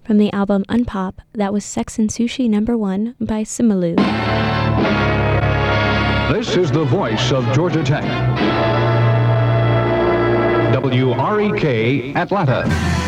From the album Unpop, that was Sex and Sushi #1 by Simalu. This is the voice of Georgia Tech. WREK Atlanta.